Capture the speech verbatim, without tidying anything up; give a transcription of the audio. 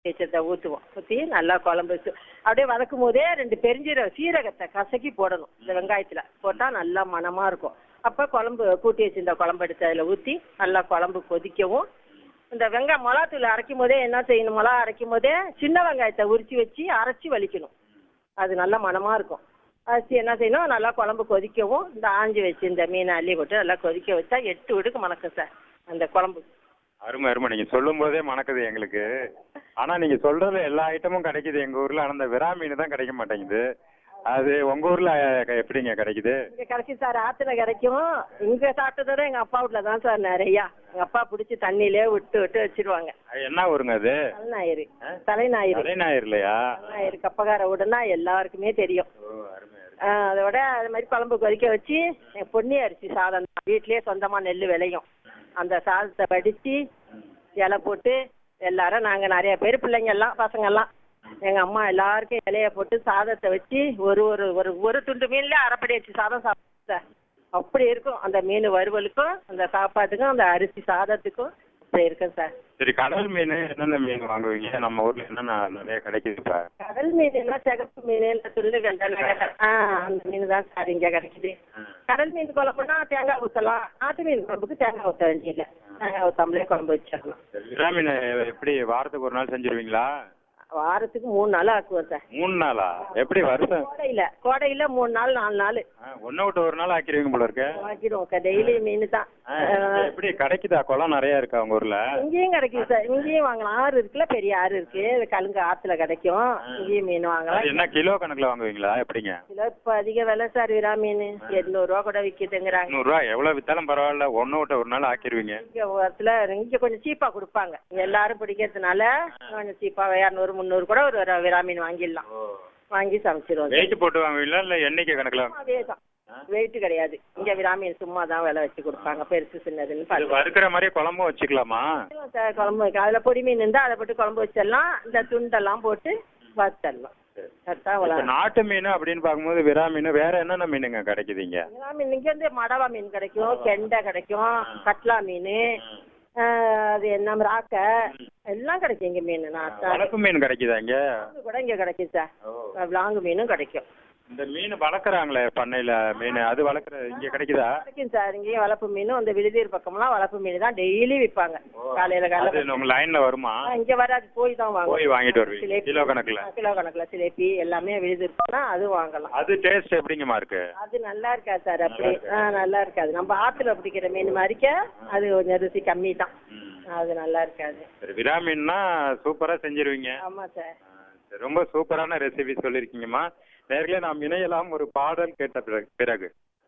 வச்சதை ஊற்றுவோம். ஊற்றி நல்லா குழம்பு வச்சு அப்படியே வதக்கும் போதே ரெண்டு பெருஞ்சீர சீரகத்தை கசக்கி போடணும் இந்த வெங்காயத்தில். போட்டால் நல்லா மணமாக இருக்கும். அப்போ குழம்பு கூட்டி வச்சிருந்த குழம்பு எடுத்து அதில் ஊற்றி நல்லா குழம்பு கொதிக்கவும், இந்த வெங்காயம் மிளகாத்தூள் அரைக்கும் போதே என்ன செய்யணும், மிளகா அரைக்கும் போதே சின்ன வெங்காயத்தை உரிச்சு வச்சு அரைச்சி வலிக்கணும். அது நல்லா மணமாக இருக்கும். அரைச்சி என்ன செய்யணும், நல்லா குழம்பு கொதிக்கவும் இந்த ஆஞ்சி வச்சு இந்த மீனை அள்ளி போட்டு நல்லா கொதிக்க வச்சா எட்டு வீடுக்கு மணக்கும் சார் அந்த குழம்பு. அருமை அருமை. நீங்க சொல்லும் போதே மணக்குது எங்களுக்கு. ஆனா நீங்க சொல்றதுல எல்லா ஐட்டமும் கிடைக்குது எங்க ஊர்ல. ஆனா அந்த விரா மீன் தான் கிடைக்க மாட்டேங்குது. அது உங்க ஊர்ல எப்படிங்க கிடைக்குது? இங்க கிடைக்கும் சார், ஆத்துல கிடைக்கும். இங்க சாப்பிட்டதோட எங்க அப்பா வீட்டுல தான் சார் நிறையா. எங்க அப்பா பிடிச்சி தண்ணியிலே விட்டு விட்டு வச்சிருவாங்க. என்ன ஊருங்க அது? தலைஞாயிறு. தலைஞாயிறு. தலைஞாயிறு இல்லையா? தலைஞாயிறு கப்பகார வீடுன்னா எல்லாருக்குமே தெரியும். அதோட அது மாதிரி குழம்பு கொதிக்க வச்சு பொன்னி அரிசி சாதம் வீட்லயே சொந்தமா நெல் விளையும். அந்த சாதத்தை வடித்து இலை போட்டு எல்லாரும் நாங்கள் நிறைய பேர் பிள்ளைங்க எல்லாம் பசங்கள்லாம் எங்கள் அம்மா எல்லாருக்கும் இலைய போட்டு சாதத்தை வச்சு ஒரு ஒரு ஒரு ஒரு துண்டு மீன்லேயே அரைப்படி வச்சு சாதம் சாப்பிட்டு அப்படி இருக்கும். அந்த மீன் வறுவலுக்கும் அந்த சாப்பாட்டுக்கும் அந்த அரிசி சாதத்துக்கும் அப்படி இருக்கும் சார். சரி, கடல் மீன் என்னென்ன மீன் வாங்குவீங்க? நம்ம ஊர்ல என்னென்ன நிறைய கிடைக்குது சார்? கடல் மீன் சிகப்பு மீன், துள்ளு கண்டல், ஆ அந்த மீன் தான் சார் இங்கே கிடைக்குது. கடல் மீன் குழம்புனா தேங்காய் ஊற்றலாம். நாட்டு மீன் குழம்புக்கு தேங்காய் ஊற்ற வேண்டியதில்லை. தேங்காய் ஊற்றாமலே குழம்பு வச்சிடலாம். விரா மீன் எப்படி வாரத்துக்கு ஒரு நாள் செஞ்சிருவீங்களா? வாரத்துக்கு மூணு நாள் ஆக்குவோம் சார். மூணு நாளா? எப்படி வருஷம்? கோடையில கோடையில மூணு நாள் நாலு நாள் ஒன்ன விட்டு ஒரு நாள் ஆக்கிடுவீங்க போல இருக்கு. ஆக்கிடுவோம். டெய்லி மீன் தான். எப்படி கிடைக்குதா? குளம் நிறைய இருக்கா உங்க ஊர்ல? இங்கேயும் கிடைக்கும் சார். இங்கேயும் வாங்கலாம். ஆறு இருக்குல்ல, பெரிய ஆறு இருக்கு. கலுங்க ஆத்துல கிடைக்கும். இங்கேயும் மீன் வாங்கலாம். என்ன கிலோ கணக்குல வாங்குவீங்களா? எப்படிங்க கிலோ? இப்ப அதிக விலை சார் விரா மீன். எண்ணூறு ரூபா கூட விக்குதுங்கிறாங்க. நூறு ரூபா எவ்வளவு வித்தாலும் பரவாயில்ல, ஒன்னு விட்டு ஒரு நாள் ஆக்கிடுவீங்க. இங்க இங்க கொஞ்சம் சீப்பா கொடுப்பாங்க. எல்லாரும் பிடிக்கிறதுனால கொஞ்சம் சீப்பா இரநூறு முந்நூறு கூட ஒரு விரா மீன் வாங்கிடலாம். வாங்கி சமைச்சிருவோம். வெயிட் போட்டு வாங்குவீங்களா இல்ல எண்ணிக்கை கணக்குல? அதேதான், வெயிட் கிடையாது. இங்க விரா மீன் சும்மா தான் விலை வச்சு கொடுப்பாங்க. பெருசு சின்னதுன்னு வறுக்கிற மாதிரி குழம்பு வச்சுக்கலாமா? குழம்பு வைக்க அதுல பொடி மீன் இருந்தா அதை போட்டு குழம்பு வச்சிடலாம். இந்த துண்டெல்லாம் போட்டு வச்சிடலாம். நாட்டு மீன் அப்படின்னு பாக்கும்போது விரா மீன் வேற என்னென்ன மீனுங்க கிடைக்குதுங்க? விரா மீன் இங்க வந்து மடவா மீன் கிடைக்கும், கெண்டை கிடைக்கும், கட்லா மீன், அது என்ன ராக்க எல்லாம் கிடைக்கும் இங்க. மீன் வளர்ப்பு மீன் கிடைக்குதா இங்க? கூட இங்க கிடைக்கும் சார். விலாங்கு மீனும் கிடைக்கும். இந்த மீன் வளர்க்குறாங்களே பண்ணையில மீன், அது வளர்க்குற இங்க கிடைக்குதா? கிடைக்கும் சார். இங்கேயும் வளர்ப்பு மீன். அந்த விழுதீர் பக்கம்லாம் வளர்ப்பு மீன் தான் டெய்லி விற்பாங்க. காலையில காலையில உங்க லைன்ல வருமா? இங்க வராது, போய் தான் வாங்க. போய் வாங்கிட்டு வருவீங்க கிலோ கணக்குல? கிலோ கணக்குல சிலேபி எல்லாமே விழுதீர் போனா அது வாங்கலாம். அது டேஸ்ட் எப்படிங்கம்மா இருக்கு? அது நல்லா இருக்காது சார். அப்படி நல்லா இருக்காது. நம்ம ஆத்துல பிடிக்கிற மீன் மாதிரிக்க அது கொஞ்சம் ருசி கம்மி தான். அது நல்லா இருக்காது. விரா மீன்னா சூப்பரா செஞ்சிருவீங்க. ஆமா சார். ரொம்ப சூப்பரான ரெசிபி சொல்லிருக்கீங்கம்மா. நேர்களே நாம் இணையலாம் ஒரு பாடல் கேட்ட பிறகு.